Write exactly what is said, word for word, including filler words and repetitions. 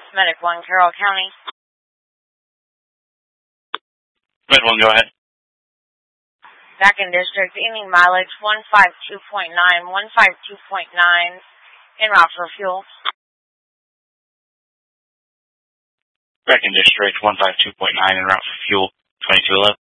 Medic one, Carroll County. Med one, go ahead. Back in district, evening mileage one five two point nine, one five two point nine, en route for fuel. Back in district, one five two point nine, en route for fuel, twenty-two eleven.